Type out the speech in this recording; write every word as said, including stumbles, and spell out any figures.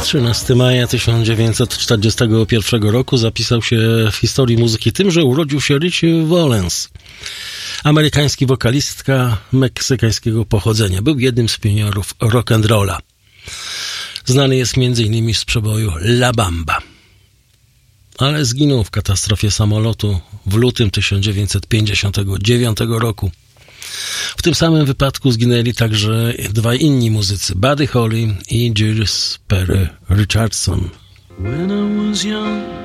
trzynastego maja tysiąc dziewięćset czterdziestego pierwszego roku zapisał się w historii muzyki tym, że urodził się Richie Valens, amerykański wokalistka meksykańskiego pochodzenia. Był jednym z pionierów rock'n'rolla. Znany jest m.in. z przeboju La Bamba. Ale zginął w katastrofie samolotu w lutym tysiąc dziewięćset pięćdziesiątego dziewiątego roku. W tym samym wypadku zginęli także dwaj inni muzycy, Buddy Holly i Jules Perry Richardson. When I was young